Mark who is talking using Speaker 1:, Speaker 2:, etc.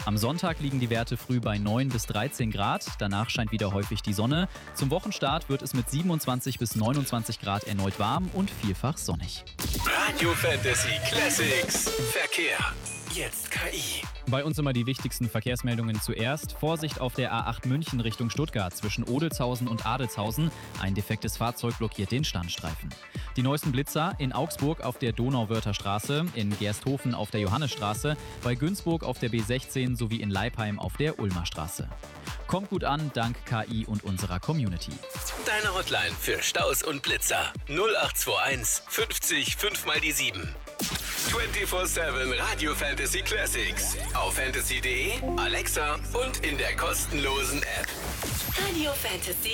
Speaker 1: Am Sonntag liegen die Werte früh bei 9 bis 13 Grad. Danach scheint wieder häufig die Sonne. Zum Wochenstart wird es mit 27 bis 29 Grad erneut warm und vielfach sonnig.
Speaker 2: Radio Fantasy Classics. Verkehr. Jetzt KI.
Speaker 1: Bei uns immer die wichtigsten Verkehrsmeldungen zuerst. Vorsicht auf der A8 München Richtung Stuttgart zwischen Odelzhausen und Adelzhausen. Ein defektes Fahrzeug blockiert den Standstreifen. Die neuesten Blitzer in Augsburg auf der Donauwörther Straße, in Gersthofen auf der Johannesstraße, bei Günzburg auf der B16 sowie in Leipheim auf der Ulmer Straße. Kommt gut an, dank KI und unserer Community.
Speaker 2: Deine Hotline für Staus und Blitzer. 0821 50 5 mal die 7. 24/7 Radio Fantasy Classics. Auf fantasy.de, Alexa und in der kostenlosen App.
Speaker 3: Radio Fantasy.